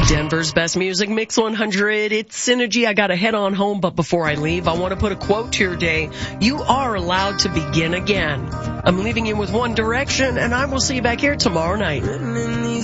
Denver's best music, Mix 100. It's Synergy. I got to head on home, but before I leave, I want to put a quote to your day. You are allowed to begin again. I'm leaving you with One Direction, and I will see you back here tomorrow night.